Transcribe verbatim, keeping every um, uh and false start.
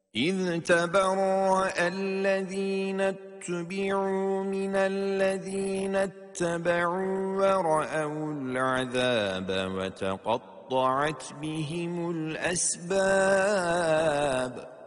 إذ تبرأ الذين اتبعوا من الذين اتبعوا ورأوا العذاب وتقطعت بهم الأسباب